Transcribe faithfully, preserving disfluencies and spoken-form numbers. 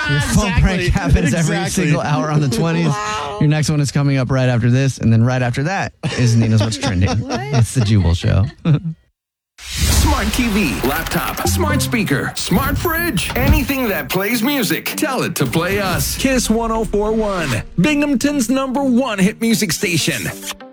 Your phone Exactly. prank happens every Exactly. single hour on the twenties. Your next one is coming up right after this, and then right after that is Nina's What's Trending. It's the Jubal Show. Smart T V, laptop, smart speaker, smart fridge, anything that plays music. Tell it to play us. Kiss one oh four point one, Binghamton's number one hit music station.